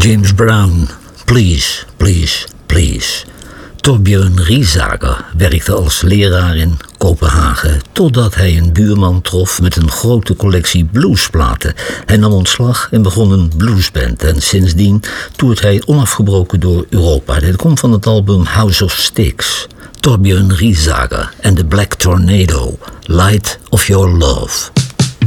James Brown, Please, Please, Please. Torbjörn Riesager werkte als leraar in Kopenhagen totdat hij een buurman trof met een grote collectie bluesplaten. Hij nam ontslag en begon een bluesband en sindsdien toert hij onafgebroken door Europa. Dit komt van het album House of Sticks. Torbjörn Riesager en The Black Tornado, Light of Your Love.